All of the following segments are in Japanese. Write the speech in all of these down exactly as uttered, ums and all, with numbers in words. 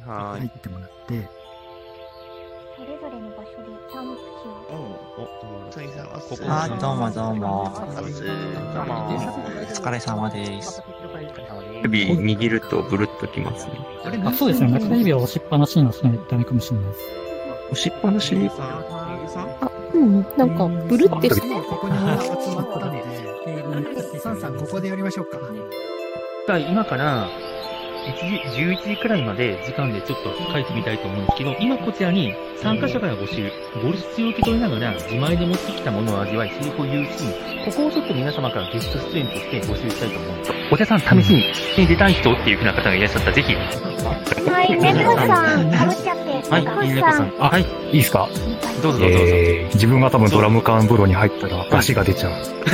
はーい。 入ってもらって。 それぞれの場所でキャンプ中。 お、ついさん、ここ。 あ、どうもどうも。 どうも。 お疲れ様です。 指握るとブルッときますね。 あ、そうですね。中指を押しっぱなしにはしないとダメかもしれないです。 押しっぱなしにあ、うん、なんか、ブルってして。 ここに集まったので、サンさん、ここでやりましょうか。 今から、いちじ、じゅういちじくらいまで時間でちょっと書いてみたいと思うんですけど、今こちらに参加者から募集、ボルシチを受け取りながら自前で持ってきたものを味わい、セリフを言うシーン、ここをちょっと皆様からゲスト出演として募集したいと思うんです。お茶さん、試しに出たい人っていう風な方がいらっしゃったら、ぜひ。 はい、猫さん、かぶっちゃって。 はい、猫さん。 あ、はい。いいですか？ どうぞどうぞ。 えー、自分が多分ドラム缶風呂に入ったら、出汁が出ちゃう。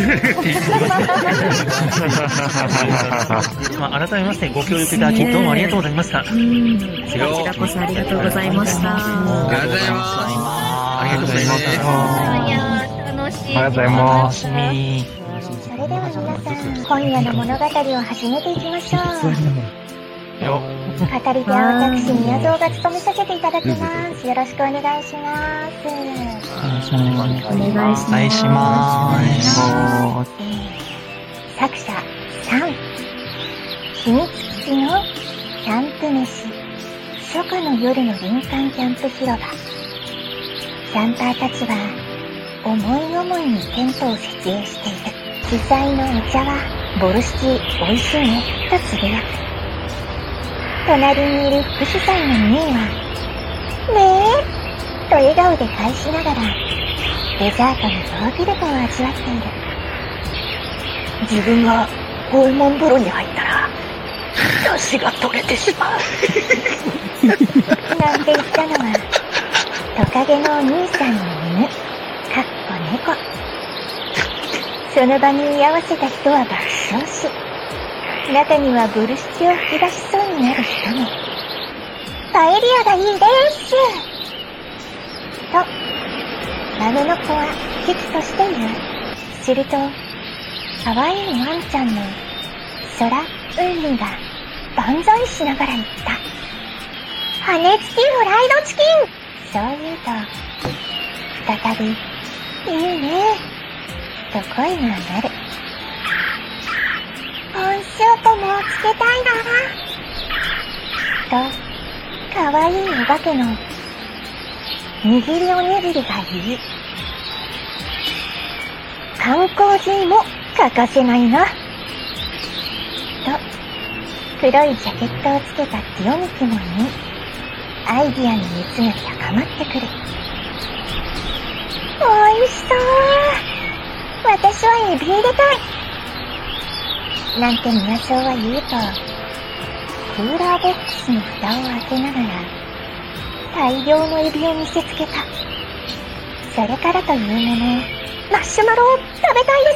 まあ、改めましてご協力いただき、どうもありがとうございました。こちらこそありがとうございました。 ありがとうございます。 ありがとうございます。 いや、楽しい。 ありがとうございます。 それでは皆さん、今夜の物語を始めていきましょう。 よ語り手は私、宮蔵が務めさせていただきます。よろしくお願いします。 お願いします。 お願いします。 お願いします。 えー、作者さん、秘密基地のキャンプ飯、初夏の夜の林間キャンプ広場。キャンパーたちは思い思いにテントを設営している。主催のお茶はボルシチ美味しいねとつぶやく。隣にいる副主催のミーは、ねえと笑顔で返しながら、デザートのヨーグルトを味わっている。自分が訪問風呂に入ったら、出汁が取れてしまう。なんて言ったのは、トカゲのお兄さんの犬、かっこ猫。その場に居合わせた人は爆笑し、中にはブルシチを吹き出しそうになる人も。パエリアがいいですと、孫の子は危機として言う。すると、可愛いワンちゃんの空、海が万歳しながら言った。羽根付きフライドチキン。そう言うと、再び、いいねと声が上がる。コーンスープもつけたいなと、かわいいお化けの握りおにぎりが言う。缶コーヒーも欠かせないなと、黒いジャケットをつけたティオミキも言い、アイディアの熱が高まってくる。おいしそう。私はエビ入れたい。なんて宮荘は言うと、クーラーボックスの蓋を開けながら、大量のエビを見せつけた。それからというもの、マッシュマロを食べたいです。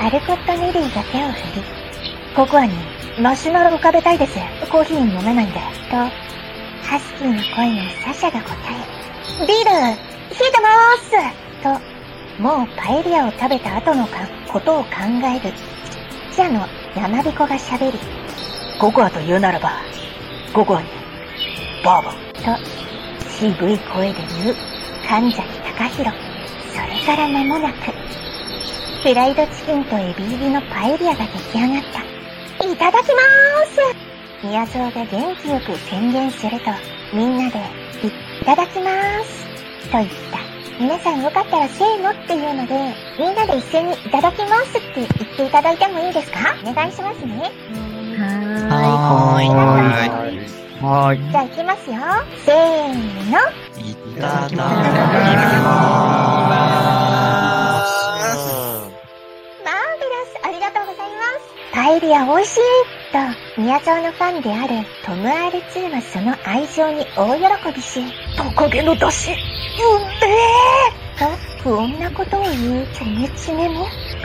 アルコット・ネリーが手を振り、ココアにマシュマロを食べたいです。コーヒー飲めないんで。と、ハスキーの声のサシャが答え、ビール、冷えてまーすと、もうパエリアを食べた後のかことを考える。じゃの山彦が喋り、ココアと言うならば、ココアに、バーボンと、渋い声で言う、神崎隆弘。それから間もなく、フライドチキンとエビ入りのパエリアが出来上がった。いただきまーす。宮蔵が元気よく宣言すると、みんなで、いただきまーす。と言った。皆さんよかったらせーのっていうので、みんなで一緒にいただきますって言っていただいてもいいですか？お願いしますね。 はーい。 はーい。はーい。 じゃあ行きますよ。せーの。 いただきまマーベラス、ありがとうございます。パエリア美味しいと、宮沢のファンであるトム アールツー はその愛情に大喜びし、トカゲの出汁、うんめーと不穏なことを言うチョメチメも、